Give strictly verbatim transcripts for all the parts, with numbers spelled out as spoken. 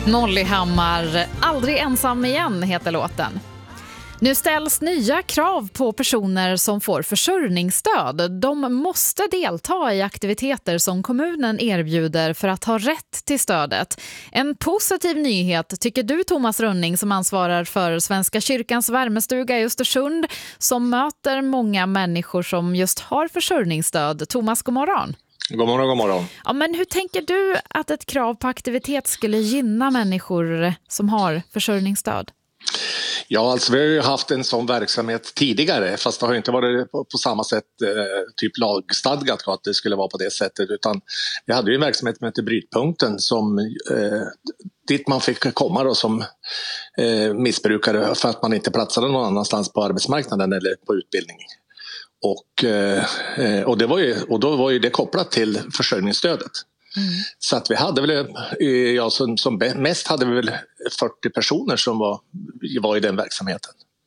Molly Hammar, Aldrig ensam igen heter låten. Nu ställs nya krav på personer som får försörjningsstöd. De måste delta i aktiviteter som kommunen erbjuder för att ha rätt till stödet. En positiv nyhet tycker du, Thomas Rönning, som ansvarar för Svenska kyrkans värmestuga i Östersund, som möter många människor som just har försörjningsstöd. Thomas, god morgon. God morgon, god morgon. Ja, men hur tänker du att ett krav på aktivitet skulle gynna människor som har försörjningsstöd? Ja, alltså vi har ju haft en sån verksamhet tidigare, fast det har inte varit på, på samma sätt eh, typ lagstadgat att det skulle vara på det sättet, utan vi hade ju en verksamhet som heter Brytpunkten som eh, dit man fick komma då som eh, missbrukare för att man inte platsade någon annanstans på arbetsmarknaden eller på utbildning. Och, eh, och, det var ju, och då var ju det kopplat till försörjningsstödet. Mm. Så att vi hade väl, ja, som, som mest hade vi väl fyrtio personer som var, var i den verksamheten.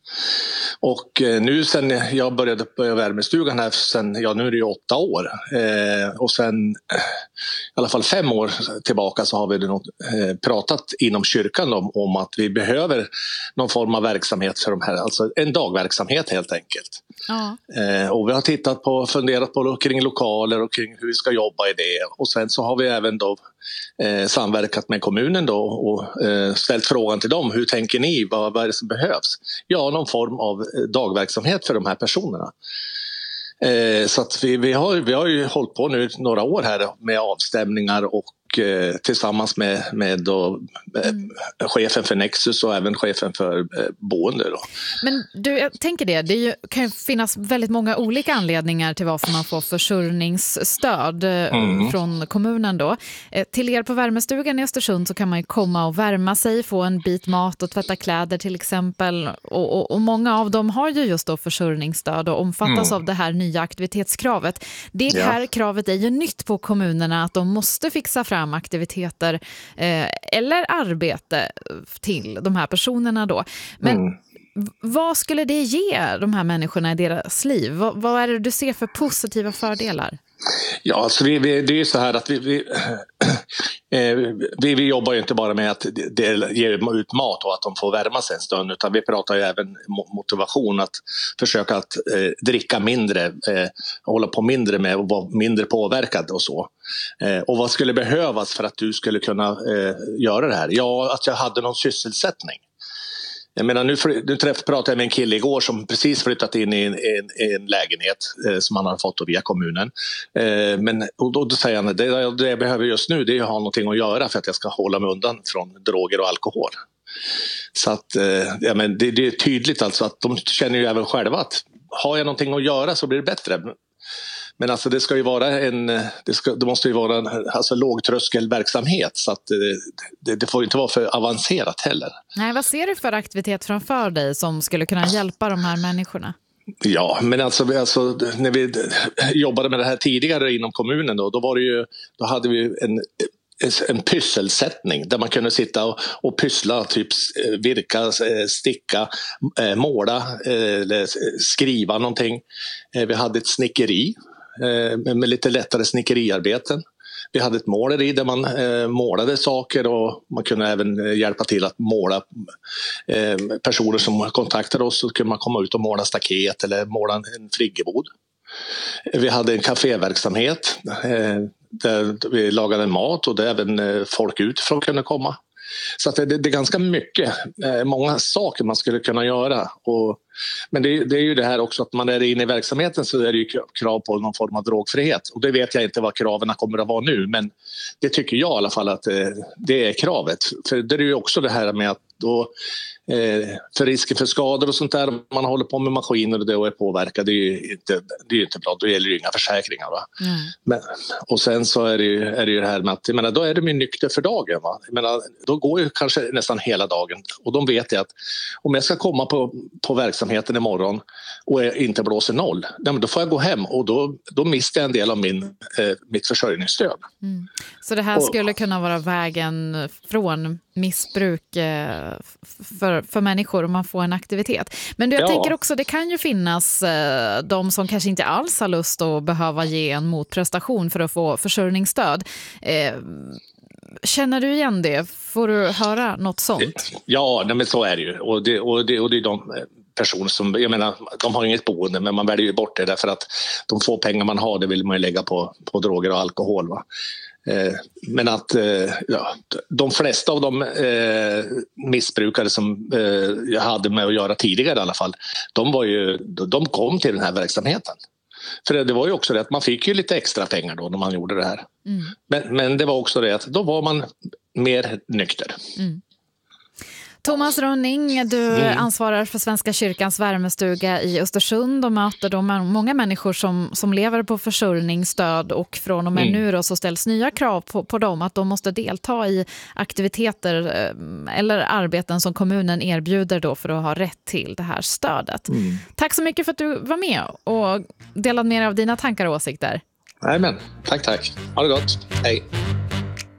Och nu sen jag började på värmestugan här, sen, ja nu är det ju åtta år. Eh, och sen i alla fall fem år tillbaka så har vi nog, eh, pratat inom kyrkan om, om att vi behöver någon form av verksamhet för de här, alltså en dagverksamhet helt enkelt. Ja. Eh, och vi har tittat på, funderat på kring lokaler och kring hur vi ska jobba i det. Och sen så har vi även då eh, samverkat med kommunen då och eh, ställt frågan till dem. Hur tänker ni? Vad, vad är det som behövs? Ja, någon form av dagverksamhet för de här personerna. Eh, så att vi, vi, har, vi har ju hållit på nu några år här med avstämningar och eh, tillsammans med, med då, eh, mm. chefen för Nexus och även chefen för eh, boende. Då. Men du, jag tänker det, det är ju, kan ju finnas väldigt många olika anledningar till varför man får försörjningsstöd mm. från kommunen då. Eh, till er på värmestugan i Östersund så kan man ju komma och värma sig, få en bit mat och tvätta kläder till exempel. Och, och, och många av dem har ju just då försörjningsstöd och omfattas mm. av det här nya aktivitetskravet. Det här ja. kravet är ju nytt på kommunerna, att de måste fixa fram aktiviteter eh, eller arbete till de här personerna då. Men mm. vad skulle det ge de här människorna i deras liv? Vad, vad är det du ser för positiva fördelar? Ja, alltså vi, vi, det är ju så här att vi, vi, eh, vi, vi jobbar ju inte bara med att det ger ut mat och att de får värma sig en stund, utan vi pratar ju även motivation att försöka att eh, dricka mindre, eh, hålla på mindre med och vara mindre påverkad och så. Eh, och vad skulle behövas för att du skulle kunna eh, göra det här? Ja, att jag hade någon sysselsättning. Jag menar, nu, nu träff, pratade jag med en kille igår som precis flyttat in i en, en, en lägenhet eh, som han har fått via kommunen. Eh, men och då, då säger han att det, det jag behöver just nu, det är att ha någonting att göra för att jag ska hålla mig undan från droger och alkohol. Så att, eh, ja, men det, det är tydligt alltså att de känner ju även själva att har jag någonting att göra så blir det bättre. Men alltså det ska ju vara en, det, ska, det måste ju vara en alltså lågtröskelverksamhet, så att det, det får inte vara för avancerat heller. Nej, vad ser du för aktivitet framför dig som skulle kunna hjälpa de här människorna? Ja, men alltså, alltså när vi jobbade med det här tidigare inom kommunen då, då var det ju, då hade vi en en pysselsättning där man kunde sitta och, och pyssla, typ virka, sticka, måla eller skriva någonting. Vi hade ett snickeri med lite lättare snickeriarbeten. Vi hade ett måleri där man målade saker och man kunde även hjälpa till att måla personer som kontaktade oss, så kunde man komma ut och måla staket eller måla en friggebod. Vi hade en kaféverksamhet där vi lagade mat och där även folk utifrån kunde komma. Så att det, det är ganska mycket, många saker man skulle kunna göra. Och, men det, det är ju det här också att man är inne i verksamheten, så är det ju krav på någon form av drogfrihet. Och det vet jag inte vad kraven kommer att vara nu, men det tycker jag i alla fall att det är kravet. För det är ju också det här med att då, för risken för skador och sånt där, man håller på med maskiner och det och är påverkad, det är ju inte, det är ju inte bra, då gäller det inga försäkringar. Va? Mm. Men, och sen så är det ju, är det ju det här med att, jag menar, då är de ju nykter för dagen. Va? Jag menar, då går ju kanske nästan hela dagen, och de vet ju att om jag ska komma på, på verksamheten imorgon och jag inte blåser noll, då får jag gå hem och då, då mister jag en del av min, eh, mitt försörjningsstöd. Mm. Så det här skulle och, kunna vara vägen från missbruk eh, för, för människor om man får en aktivitet. Men jag ja. tänker också, det kan ju finnas eh, de som kanske inte alls har lust att behöva ge en motprestation för att få försörjningsstöd. Eh, Känner du igen det? Får du höra något sånt? Ja, nej, men så är det ju. Och det, och det, och det är de personer som, jag menar, de har inget boende, men man väljer ju bort det därför att de få pengar man har, det vill man ju lägga på, på droger och alkohol, va? Eh, men att eh, ja, de flesta av de eh, missbrukare som eh, jag hade med att göra tidigare i alla fall, de, var ju, de kom till den här verksamheten. För det var ju också det att man fick ju lite extra pengar då när man gjorde det här. Mm. Men, men det var också det att då var man mer nykter. Mm. Thomas Rönning, du mm. ansvarar för Svenska kyrkans värmestuga i Östersund och möter då många människor som, som lever på försörjningsstöd, och från och med mm. nu då så ställs nya krav på, på dem att de måste delta i aktiviteter eller arbeten som kommunen erbjuder då för att ha rätt till det här stödet. Mm. Tack så mycket för att du var med och delade med dig av dina tankar och åsikter. Nej men, tack tack. Ha det gott. Hej.